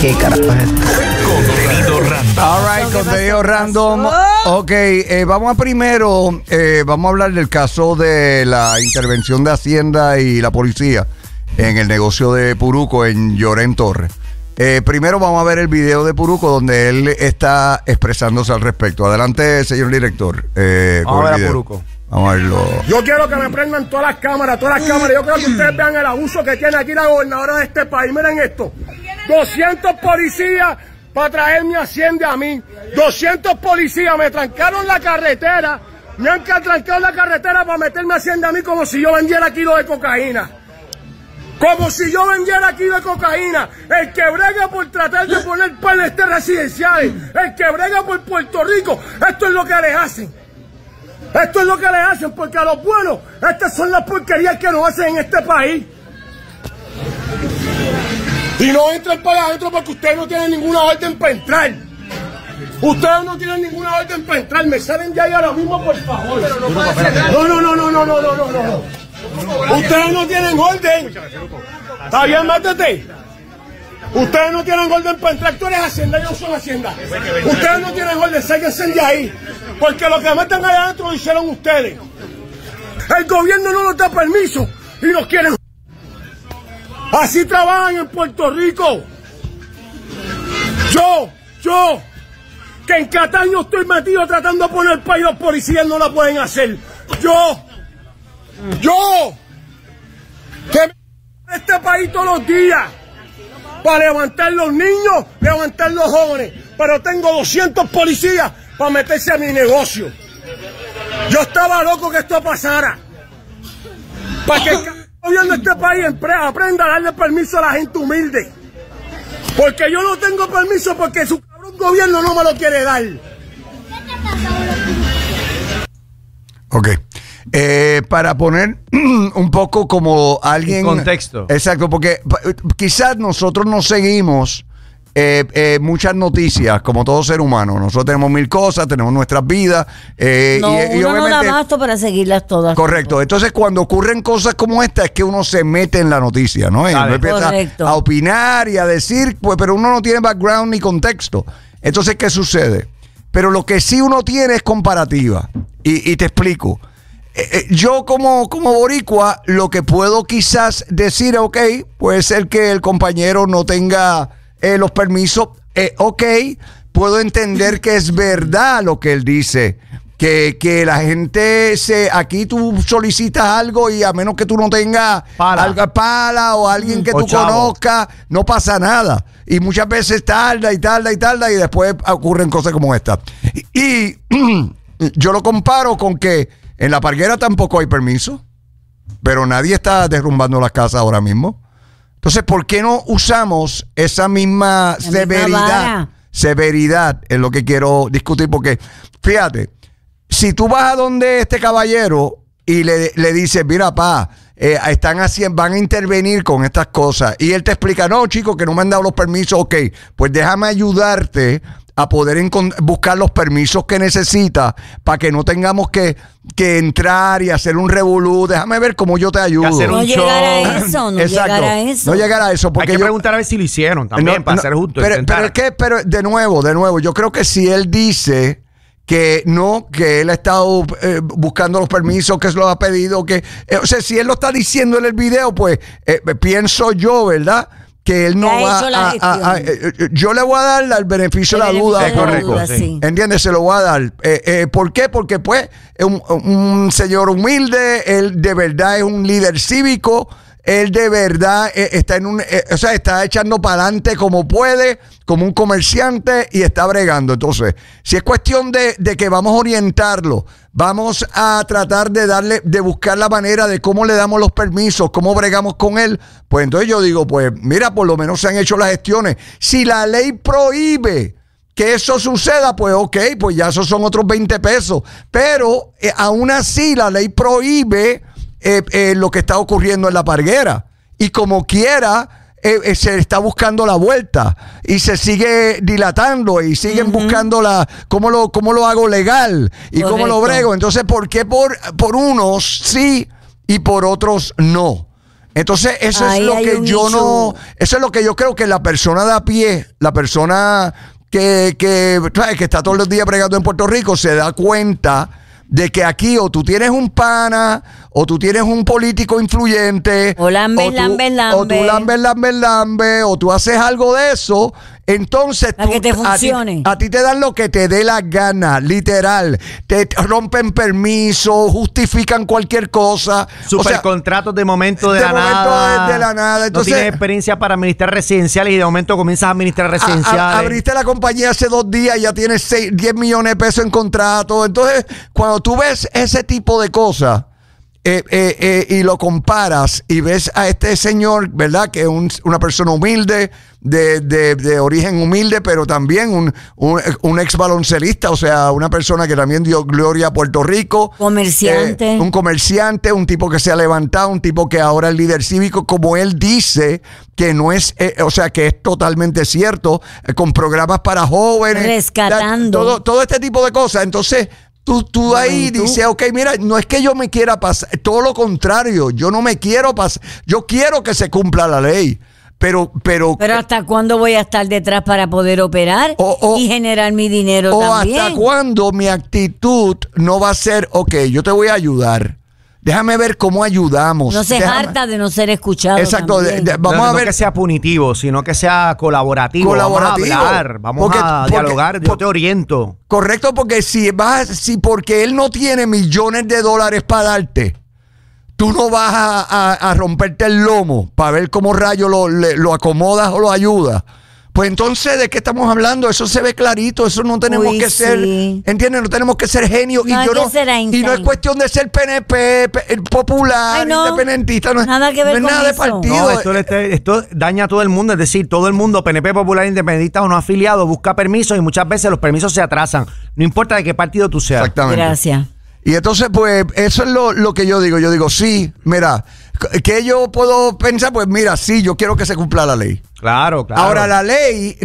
¿Qué carajo es esto? Contenido random. All right, contenido random. Ok, vamos a hablar del caso de la intervención de Hacienda y la policía en el negocio de Puruco en Llorén Torres. Primero vamos a ver el video de Puruco donde él está expresándose al respecto. Adelante, señor director. Vamos a ver a Puruco. Vamos a verlo. Yo quiero que me prendan todas las cámaras. Yo quiero que ustedes vean el abuso que tiene aquí la gobernadora de este país. Miren esto. 200 policías para traerme Hacienda a mí. 200 policías me trancaron la carretera. Me han trancado la carretera para meterme Hacienda a mí como si yo vendiera kilos de cocaína. Como si yo vendiera kilos de cocaína. El que brega por tratar de poner planes residenciales. El que brega por Puerto Rico. Esto es lo que les hacen. Esto es lo que le hacen, porque a los buenos, estas son las porquerías que nos hacen en este país. Y no entren para adentro porque ustedes no tienen ninguna orden para entrar. Ustedes no tienen ninguna orden para entrar. Me salen de ahí ahora mismo, por favor. No. Ustedes no tienen orden. ¿Está bien, métete? Ustedes no tienen orden para entrar. Tú eres Hacienda, yo soy Hacienda. Ustedes no tienen orden, sáquense de ahí. Porque lo que meten allá adentro lo hicieron ustedes. El gobierno no nos da permiso y nos quieren. Así trabajan en Puerto Rico. Yo, que en Cataño estoy metido tratando de poner paz y los policías no la pueden hacer. Yo, que me este país todos los días. Para levantar los niños, levantar los jóvenes. Pero tengo 200 policías para meterse a mi negocio. Yo estaba loco que esto pasara. Para que el gobierno de este país aprenda a darle permiso a la gente humilde. Porque yo no tengo permiso porque su cabrón gobierno no me lo quiere dar. Ok. Para poner un poco como alguien... En contexto. Exacto, porque quizás nosotros no seguimos muchas noticias, como todo ser humano. Nosotros tenemos mil cosas, tenemos nuestras vidas. Uno no da basto para seguirlas todas. Correcto. Entonces, cuando ocurren cosas como esta, es que uno se mete en la noticia, ¿no? Y uno empieza a opinar y a decir, pues, pero uno no tiene background ni contexto. Entonces, ¿qué sucede? Pero lo que sí uno tiene es comparativa. Y te explico. Yo como boricua, lo que puedo quizás decir, ok, puede ser que el compañero no tenga los permisos, ok, puedo entender que es verdad lo que él dice, que la gente aquí tú solicitas algo y a menos que tú no tengas pala o alguien que tú conozcas, no pasa nada. Y muchas veces tarda y después ocurren cosas como esta. Y yo lo comparo con que en La Parguera tampoco hay permiso, pero nadie está derrumbando las casas ahora mismo. Entonces, ¿por qué no usamos esa misma severidad? Severidad es lo que quiero discutir, porque fíjate, si tú vas a donde este caballero y le dices, mira, van a intervenir con estas cosas, y él te explica, no, chico, que no me han dado los permisos, ok, pues déjame ayudarte a poder buscar los permisos que necesitas para que no tengamos que entrar y hacer un revolú. Déjame ver cómo yo te ayudo. No llegar a eso. No llegar a eso. Porque hay que preguntar a ver si lo hicieron también, para ser justo. Pero de nuevo, yo creo que si él dice que no, que él ha estado buscando los permisos, que se los ha pedido, o sea, si él lo está diciendo en el video, pues pienso yo, ¿verdad?, que él no va yo le voy a dar el beneficio de la duda. Correcto. Sí. ¿Entiendes? Se lo voy a dar. ¿Por qué? Porque pues es un señor humilde, él de verdad es un líder cívico, él de verdad está está echando para adelante como puede, como un comerciante, y está bregando. Entonces, si es cuestión de que vamos a orientarlo, vamos a tratar de buscar la manera de cómo le damos los permisos, cómo bregamos con él, pues entonces yo digo, pues mira, por lo menos se han hecho las gestiones. Si la ley prohíbe que eso suceda, pues ok, pues ya esos son otros 20 pesos. Pero aún así la ley prohíbe lo que está ocurriendo en La Parguera. Y como quiera, se está buscando la vuelta y se sigue dilatando y siguen buscando cómo lo hago legal y cómo lo brego. Entonces, ¿por qué por unos sí y por otros no? Entonces, eso es lo que yo no... Eso es lo que yo creo que la persona de a pie, la persona que está todos los días pregando en Puerto Rico, se da cuenta de que aquí o tú tienes un pana, o tú tienes un político influyente, o lambe, o tú lambe, o tú haces algo de eso, entonces para que te funcione. A ti te dan lo que te dé la gana, literal. Te rompen permiso, justifican cualquier cosa. Supercontratos de momento de la nada. Entonces, no tienes experiencia para administrar residenciales y de momento comienzas a administrar residenciales. Abriste la compañía hace 2 días y ya tienes 10 millones de pesos en contrato. Entonces, cuando tú ves ese tipo de cosas, y lo comparas y ves a este señor, ¿verdad? Que es una persona humilde, de origen humilde, pero también un ex baloncelista, o sea, una persona que también dio gloria a Puerto Rico. Comerciante. Un comerciante, un tipo que se ha levantado, un tipo que ahora es líder cívico, como él dice, que no es, o sea, que es totalmente cierto, con programas para jóvenes. Rescatando. Todo este tipo de cosas. Entonces, Tú ahí dices, ok, mira, no es que yo me quiera pasar, todo lo contrario, yo no me quiero pasar, yo quiero que se cumpla la ley, pero ¿hasta cuándo voy a estar detrás para poder operar y generar mi dinero también? ¿Hasta cuándo mi actitud no va a ser, ok, yo te voy a ayudar? Déjame ver cómo ayudamos. No se harta de no ser escuchado. Exacto. Vamos a ver. No que sea punitivo, sino que sea colaborativo. Vamos a hablar, vamos a dialogar, yo te oriento. Correcto, porque si porque él no tiene millones de dólares para darte, tú no vas a romperte el lomo para ver cómo rayo lo acomodas o lo ayudas. Pues entonces, ¿de qué estamos hablando? Eso se ve clarito, eso no tenemos que ser, ¿entiendes? No tenemos que ser genios. Y no es cuestión de ser PNP, popular, independentista, no es nada que ver con nada de partido. No, esto daña a todo el mundo, es decir, todo el mundo, PNP, popular, independentista o no afiliado, busca permisos y muchas veces los permisos se atrasan. No importa de qué partido tú seas. Exactamente. Gracias. Y entonces, pues, eso es lo que yo digo. Yo digo, sí, mira, ¿qué yo puedo pensar? Pues mira, sí, yo quiero que se cumpla la ley. Claro. Ahora, la ley,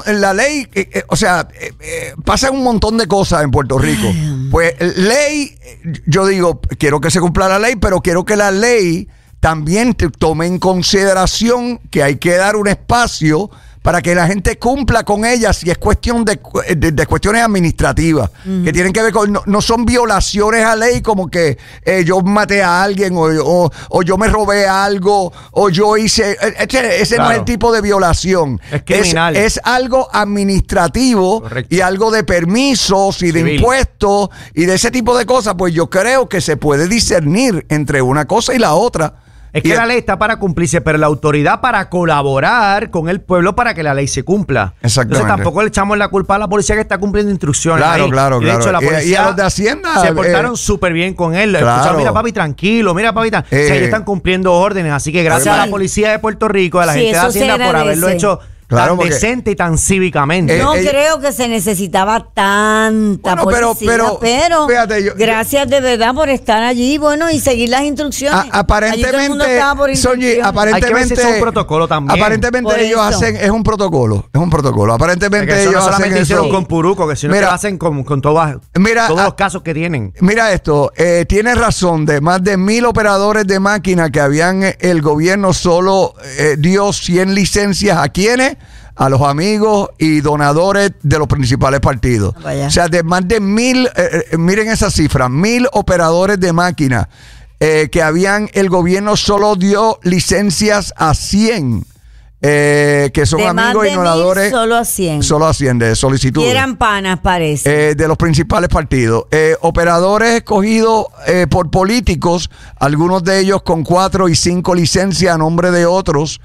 pasan un montón de cosas en Puerto Rico. Pues ley, yo digo, quiero que se cumpla la ley, pero quiero que la ley también tome en consideración que hay que dar un espacio para que la gente cumpla con ella si es cuestión de cuestiones administrativas, que tienen que ver con, no son violaciones a ley como que yo maté a alguien o yo me robé algo o yo hice, ese no es el tipo de violación. Es criminal. Es algo administrativo. Correcto. Y algo de permisos y de impuestos y de ese tipo de cosas, pues yo creo que se puede discernir entre una cosa y la otra. Es que la ley está para cumplirse, pero la autoridad para colaborar con el pueblo para que la ley se cumpla. Exactamente. Entonces tampoco le echamos la culpa a la policía que está cumpliendo instrucciones. Claro. De hecho, la policía y a los de Hacienda se portaron súper bien con él. Claro. Mira, papi, tranquilo, o sea, ellos están cumpliendo órdenes. Así que gracias a la policía de Puerto Rico, a la gente de Hacienda por haberlo hecho tan decente y tan cívicamente. No creo que se necesitaba tanta policía, pero fíjate, gracias de verdad por estar allí, y seguir las instrucciones. Aparentemente, aparentemente es un protocolo también. Aparentemente ellos hacen, es un protocolo. Aparentemente ellos no solamente hacen hicieron eso con Puruco, que sino que lo hacen con todos los casos que tienen. Mira esto, tienes razón, de más de 1,000 operadores de máquina que habían, el gobierno solo dio 100 licencias a quienes, a los amigos y donadores de los principales partidos. Vaya. O sea, de más de 1,000, miren esa cifra, 1,000 operadores de máquina que habían, el gobierno solo dio licencias a 100. Que son de amigos y donadores. Solo a 100. Solo a 100 de solicitudes. Y eran panas, parece. De los principales partidos. Operadores escogidos por políticos, algunos de ellos con 4 y 5 licencias a nombre de otros.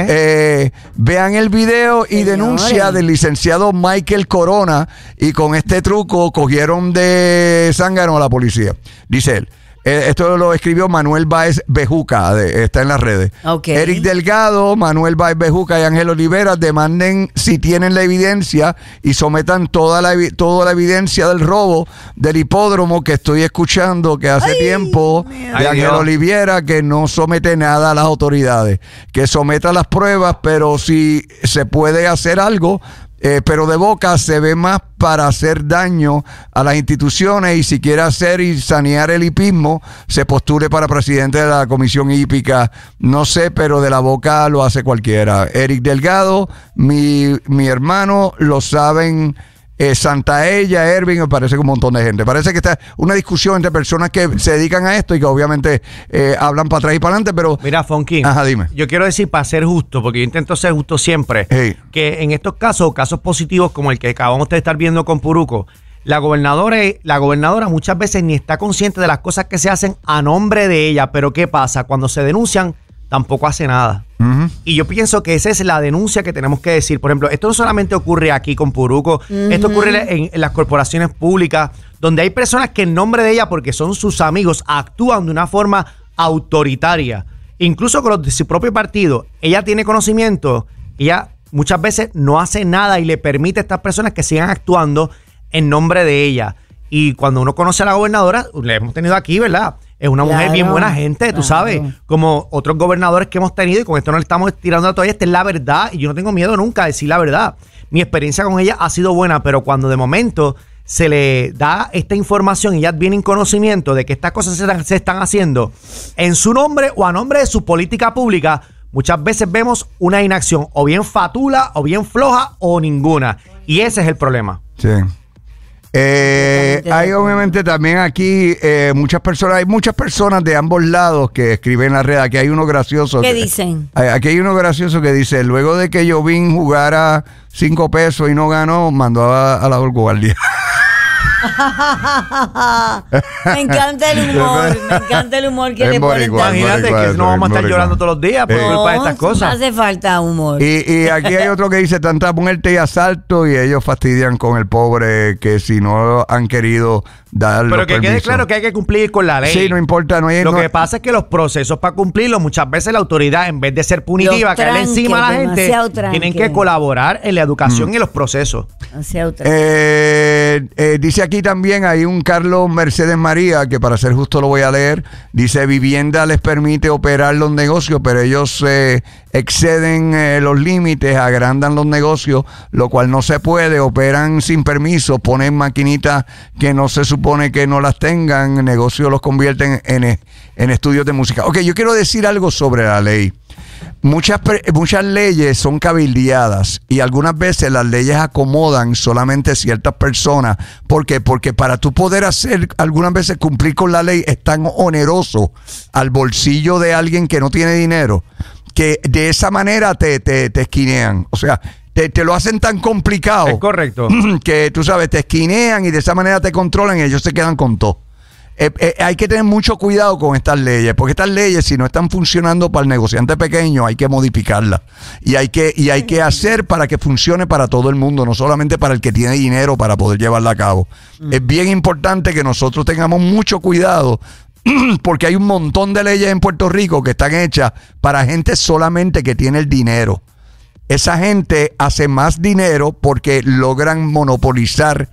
Vean el video y denuncia del licenciado Michael Corona. Y con este truco cogieron de zángano a la policía. Dice él. Esto lo escribió Manuel Báez Bejuca, está en las redes. Okay. Eric Delgado, Manuel Báez Bejuca y Ángel Olivera demanden si tienen la evidencia y sometan toda la evidencia del robo del hipódromo que estoy escuchando que hace tiempo de Ángel Olivera, que no somete nada a las autoridades, que someta las pruebas, pero si se puede hacer algo, pero de boca se ve más para hacer daño a las instituciones, y si quiere hacer y sanear el hipismo, se postule para presidente de la Comisión Hípica. No sé, pero de la boca lo hace cualquiera. Eric Delgado, mi hermano, lo saben. Santaella, Ervin, me parece que un montón de gente. Parece que está una discusión entre personas que se dedican a esto y que obviamente hablan para atrás y para adelante, pero... Mira, Fonky, dime. Yo quiero decir, para ser justo, porque yo intento ser justo siempre, que en estos casos positivos como el que acabamos de estar viendo con Puruco, la gobernadora muchas veces ni está consciente de las cosas que se hacen a nombre de ella, pero ¿qué pasa? Cuando se denuncian, tampoco hace nada. Y yo pienso que esa es la denuncia que tenemos que decir. Por ejemplo, esto no solamente ocurre aquí con Puruco, esto ocurre en las corporaciones públicas, donde hay personas que en nombre de ella, porque son sus amigos, actúan de una forma autoritaria. Incluso con los de su propio partido, ella tiene conocimiento, ella muchas veces no hace nada y le permite a estas personas que sigan actuando en nombre de ella. Y cuando uno conoce a la gobernadora, le hemos tenido aquí, ¿verdad? Es una mujer bien buena gente, tú sabes, como otros gobernadores que hemos tenido, y con esto no le estamos tirando a toalla, esta es la verdad, y yo no tengo miedo nunca a decir la verdad. Mi experiencia con ella ha sido buena, pero cuando de momento se le da esta información y ya viene en conocimiento de que estas cosas se están haciendo en su nombre o a nombre de su política pública, muchas veces vemos una inacción o bien fatula, o bien floja, o ninguna. Y ese es el problema. Sí. Hay obviamente también aquí hay muchas personas de ambos lados que escriben en la red. Aquí hay uno gracioso. ¿Qué dicen? Aquí hay uno gracioso que dice: luego de que Jovín jugara 5 pesos y no ganó, mandó a la guardia. Me encanta el humor que le ponen. Imagínate que no vamos a estar llorando todos los días por culpa de estas cosas. Hace falta humor. Y aquí hay otro que dice: tanta muerte y asalto, y ellos fastidian con el pobre que si no han querido dar. Pero que quede claro que hay que cumplir con la ley. Sí, no importa. Lo que pasa es que los procesos para cumplirlo, muchas veces la autoridad, en vez de ser punitiva, caerle encima a la gente, tienen que colaborar en la educación y los procesos. Dice aquí también, hay un Carlos Mercedes María, que para ser justo lo voy a leer. Dice: vivienda les permite operar los negocios, pero ellos exceden los límites, agrandan los negocios, lo cual no se puede, operan sin permiso, ponen maquinitas que no se supone que no las tengan, negocios los convierten en estudios de música. Ok, yo quiero decir algo sobre la ley. Muchas leyes son cabildeadas, y algunas veces las leyes acomodan solamente ciertas personas. ¿Por qué? Porque para tú poder hacer, algunas veces cumplir con la ley, es tan oneroso al bolsillo de alguien que no tiene dinero, que de esa manera te esquinean. O sea, te lo hacen tan complicado. Es correcto. Que tú sabes, te esquinean y de esa manera te controlan y ellos se quedan con todo. Hay que tener mucho cuidado con estas leyes, porque estas leyes, si no están funcionando para el negociante pequeño, hay que modificarlas. Y hay que hacer para que funcione para todo el mundo, no solamente para el que tiene dinero para poder llevarla a cabo. Es bien importante que nosotros tengamos mucho cuidado, porque hay un montón de leyes en Puerto Rico que están hechas para gente solamente que tiene el dinero. Esa gente hace más dinero porque logran monopolizar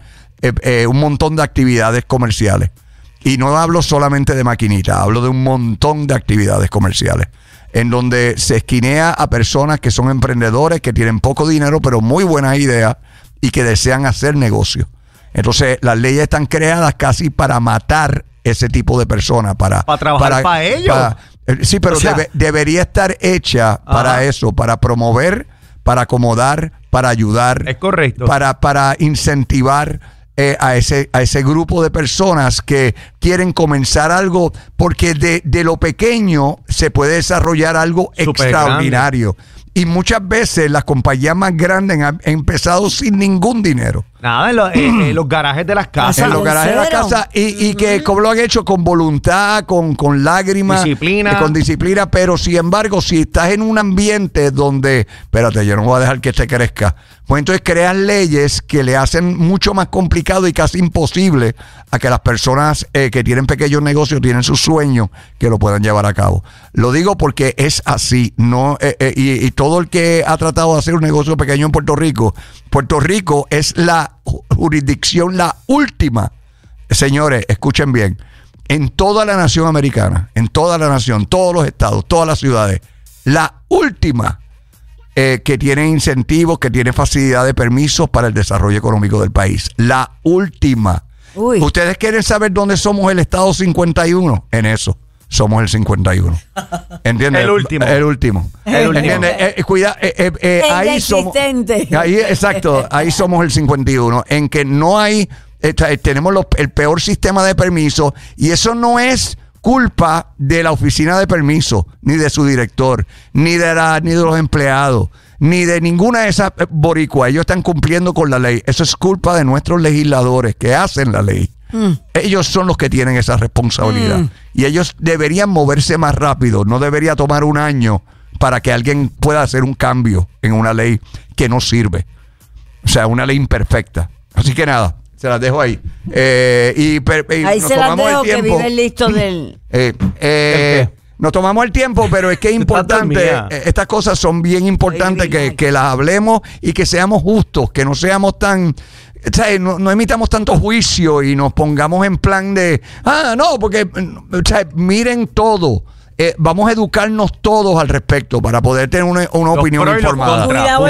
un montón de actividades comerciales. Y no hablo solamente de maquinitas, hablo de un montón de actividades comerciales, en donde se esquinea a personas que son emprendedores, que tienen poco dinero, pero muy buenas ideas y que desean hacer negocio. Entonces, las leyes están creadas casi para matar ese tipo de personas. Para trabajar para ellos. Sí, pero debería estar hecha para eso, para promover, para acomodar, para ayudar. Es correcto. Para incentivar a ese grupo de personas que quieren comenzar algo, porque de lo pequeño se puede desarrollar algo extraordinario. Grande. Y muchas veces las compañías más grandes han empezado sin ningún dinero. Nada, en los garajes de las casas. En los garajes de las casas. Y que como lo han hecho con voluntad, con lágrimas. Disciplina. Con disciplina. Pero sin embargo, si estás en un ambiente donde, espérate, yo no voy a dejar que este crezca. Pues entonces creas leyes que le hacen mucho más complicado y casi imposible a que las personas que tienen pequeños negocios, tienen sus sueños, que lo puedan llevar a cabo. Lo digo porque es así. Y todo el que ha tratado de hacer un negocio pequeño en Puerto Rico es la jurisdicción, la última. Señores, escuchen bien. En toda la nación americana, en toda la nación, todos los estados, todas las ciudades, la última que tiene incentivos, que tiene facilidad de permisos para el desarrollo económico del país. La última. Uy. ¿Ustedes quieren saber dónde somos el estado 51? En eso. Somos el 51. ¿Entiendes? El último. El último. ¿Entiendes? Cuida, ahí somos. Ahí, exacto. Ahí somos el 51. En que no hay. Tenemos el peor sistema de permisos. Y eso no es culpa de la oficina de permisos, ni de su director, ni de los empleados, ni de ninguna de esas boricuas. Ellos están cumpliendo con la ley. Eso es culpa de nuestros legisladores que hacen la ley. Ellos son los que tienen esa responsabilidad. Y ellos deberían moverse más rápido. No debería tomar un año para que alguien pueda hacer un cambio en una ley que no sirve. O sea, una ley imperfecta. Así que nada, se las dejo ahí. Ahí se las dejo, que vive listo del... Nos tomamos el tiempo, pero es que es importante. Estas cosas son bien importantes que las hablemos y que seamos justos, que no seamos tan... No emitamos tanto juicio y nos pongamos en plan de, no, porque miren todo. Vamos a educarnos todos al respecto para poder tener una opinión informada.